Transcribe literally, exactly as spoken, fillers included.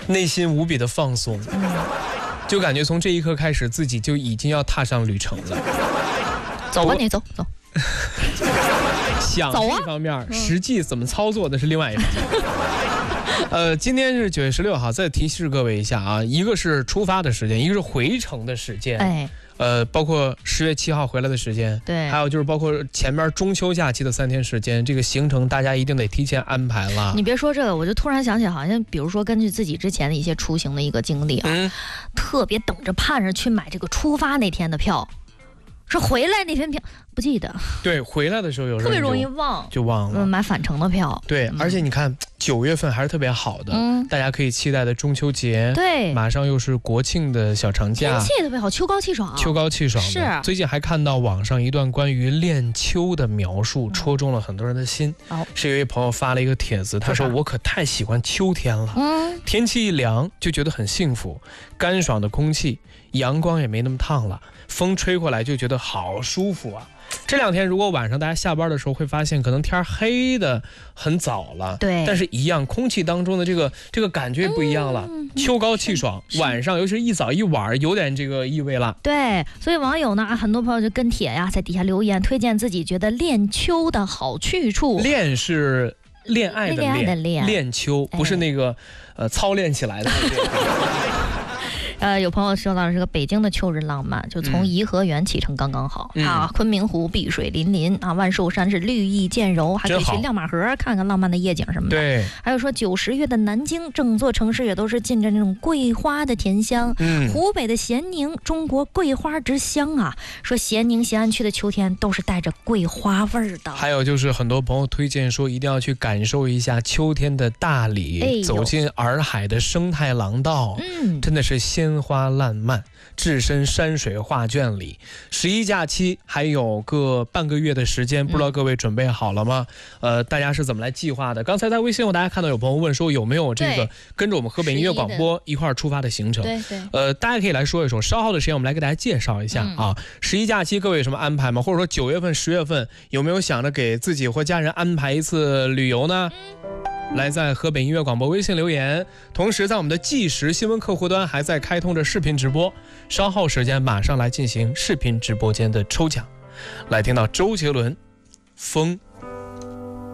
内心无比的放松，嗯，就感觉从这一刻开始，自己就已经要踏上旅程了。 走吧，你走走。 想这方面，啊嗯、实际怎么操作的是另外一方面。呃，今天是九月十六号，再提示各位一下啊，一个是出发的时间，一个是回程的时间。哎。呃，包括十月七号回来的时间， 对， 还有就是包括前面中秋假期的三天时间，这个行程大家一定得提前安排了。 你别说这个，我就突然想起，好像比如说根据自己之前的一些出行的一个经历啊，嗯、特别等着盼着去买这个出发那天的票。是回来那天票不记得， 对，回来的时候有时候特别容易忘， 就忘了、 嗯、买返程的票。 对，嗯、而且你看九月份还是特别好的，嗯，大家可以期待的中秋节， 对， 马上又是国庆的小长假， 天气也特别好，秋高气爽， 秋高气爽的。 是， 最近还看到网上一段关于恋秋的描述，嗯、戳中了很多人的心。哦，是有一位朋友发了一个帖子，他说我可太喜欢秋天了，嗯，天气一凉就觉得很幸福，干爽的空气，阳光也没那么烫了。风吹过来就觉得好舒服啊！这两天如果晚上大家下班的时候会发现，可能天黑的很早了， 对， 但是一样，空气当中的这个这个感觉不一样了，嗯、秋高气爽，晚上尤其是一早一晚有点这个意味了。 对，所以网友呢，很多朋友就跟帖呀，在底下留言，推荐自己觉得恋秋的好去处。 恋是恋爱的恋， 恋爱的恋， 恋秋不是那个、哎、呃操练起来的。 呃，有朋友说到这个北京的秋日浪漫，就从颐和园启程刚刚好、嗯、啊，昆明湖碧水粼粼啊，万寿山是绿意渐柔，还可以去亮马河看看浪漫的夜景什么的。 对， 还有说九十月的南京，整座城市也都是浸着那种桂花的甜香。嗯，湖北的咸宁，中国桂花之乡啊，说咸宁咸安区的秋天都是带着桂花味儿的。 还有就是很多朋友推荐说，一定要去感受一下秋天的大理，哎、走进洱海的生态廊道，嗯，真的是鲜鲜花烂漫，置身山水画卷里。十一假期还有个半个月的时间，不知道各位准备好了吗？嗯、呃，大家是怎么来计划的？刚才在微信上大家看到有朋友问说有没有这个跟着我们河北音乐广播一块儿出发的行程？ 对对。 呃，大家可以来说一说。稍后的时间我们来给大家介绍一下、嗯、啊。十一假期各位有什么安排吗？或者说九月份、十月份有没有想着给自己或家人安排一次旅游呢？嗯，来在河北音乐广播微信留言，同时在我们的即时新闻客户端还在开通着视频直播，稍后时间马上来进行视频直播间的抽奖。来听到周杰伦《风》。